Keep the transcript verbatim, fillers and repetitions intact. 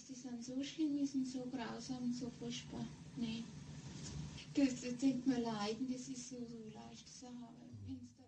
das dann so schlimm ist und so grausam und so furchtbar. Nee. Das, das denkt man leiden, das ist so, so leicht Sache. Aber wenn's